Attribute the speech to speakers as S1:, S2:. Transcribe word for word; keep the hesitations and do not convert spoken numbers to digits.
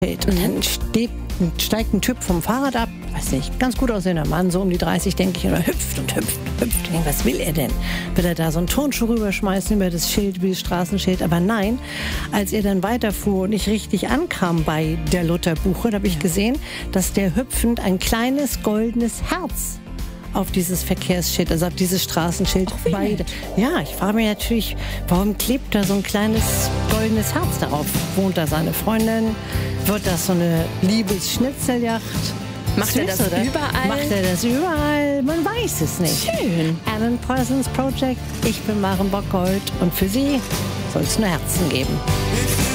S1: Und dann steht, steigt ein Typ vom Fahrrad ab, weiß nicht, ganz gut aussehender Mann, so um die dreißig, denke ich, und er hüpft und hüpft und hüpft. Ich denke, was will er denn? Will er da so einen Turnschuh rüberschmeißen über das Schild, über das Straßenschild? Aber nein, als er dann weiterfuhr und ich richtig ankam bei der Lutherbuche, da habe ich gesehen, dass der hüpfend ein kleines goldenes Herz auf dieses Verkehrsschild, also auf dieses Straßenschild. Beide. Ja, ich frage mich natürlich, warum klebt da so ein kleines goldenes Herz darauf? Wohnt da seine Freundin? Wird das so eine Liebesschnitzeljagd?
S2: Macht er das
S1: oder?
S2: überall?
S1: Macht er das überall? Man weiß es nicht.
S2: Schön.
S1: Alan Parsons Project. Ich bin Maren Bockholt und für Sie soll es nur Herzen geben.